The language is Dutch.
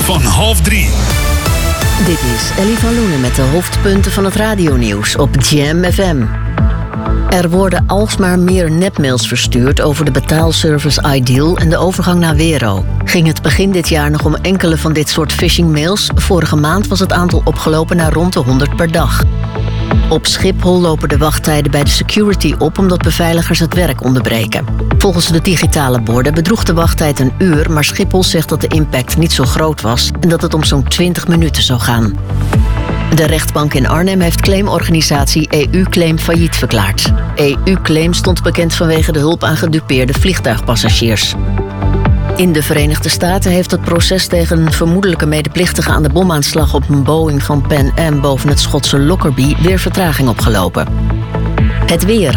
van 2:30. Dit is Ellie van Loenen met de hoofdpunten van het radionieuws op Jam FM. Er worden alsmaar meer nepmails verstuurd over de betaalservice Ideal en de overgang naar Wero. Ging het begin dit jaar nog om enkele van dit soort phishingmails? Vorige maand was het aantal opgelopen naar rond de 100 per dag. Op Schiphol lopen de wachttijden bij de security op omdat beveiligers het werk onderbreken. Volgens de digitale borden bedroeg de wachttijd een uur, maar Schiphol zegt dat de impact niet zo groot was en dat het om zo'n 20 minuten zou gaan. De rechtbank in Arnhem heeft claimorganisatie EU-Claim failliet verklaard. EU-Claim stond bekend vanwege de hulp aan gedupeerde vliegtuigpassagiers. In de Verenigde Staten heeft het proces tegen een vermoedelijke medeplichtige aan de bomaanslag op een Boeing van Pan Am boven het Schotse Lockerbie weer vertraging opgelopen. Het weer.